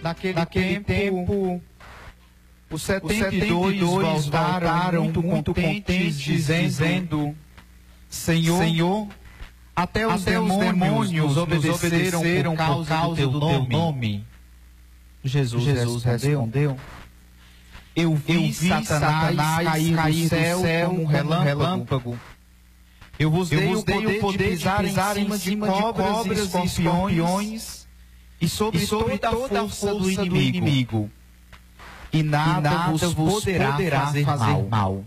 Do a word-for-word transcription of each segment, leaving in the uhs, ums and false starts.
Naquele, Naquele tempo, tempo, os setenta e dois voltaram muito contentes, dizendo: Senhor, Senhor, até os até demônios nos obedeceram, obedeceram por causa, por causa do, do teu nome. nome. Jesus, Jesus respondeu: Eu vi, Eu vi Satanás, Satanás cair, cair do céu, céu como um relâmpago. relâmpago. Eu vos dei, Eu vos dei o poder de pisar, de pisar em cima de cobras, cobras e escorpiões, e sobre, e sobre toda, toda a força do inimigo. Do inimigo. E nada, e nada vos poderá, poderá fazer, fazer mal. mal.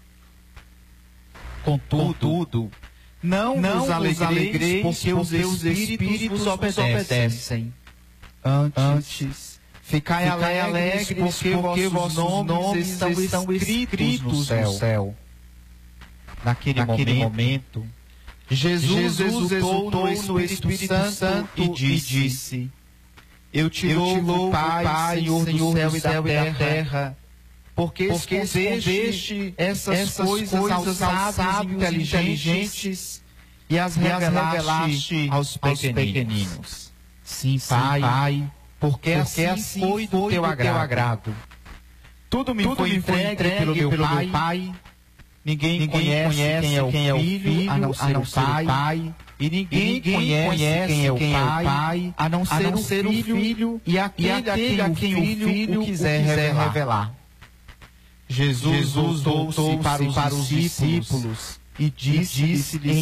Contudo, Contudo não, não vos alegreis, porque os teus espíritos vos obedecem. obedecem. Antes, Antes ficai, ficai alegres, porque, porque vossos nomes, nomes estão, estão escritos no céu. No céu. Naquele, Naquele momento, momento Jesus, Jesus exultou no Espírito Santo, Santo e disse, e disse Eu te eu louvo, Pai, Pai, Senhor, Senhor do céu, do céu e da terra, terra porque, porque escondeste essas, essas coisas, coisas aos sábios inteligentes e as revelaste aos pequeninos. pequeninos. Sim, Pai, Sim, Pai porque, porque assim foi do teu agrado. agrado. Tudo me Tudo foi entregue, entregue pelo meu pelo Pai. Pai. Ninguém, ninguém conhece, conhece quem é o quem filho, filho a não ser, a não o, pai, o Pai. E ninguém, e ninguém conhece, conhece quem é o quem pai, pai, a não ser, a não o, ser filho, o Filho e aquele, e aquele a quem o Filho, filho o quiser, o quiser revelar. revelar. Jesus, Jesus voltou-se para, para os discípulos e disse-lhes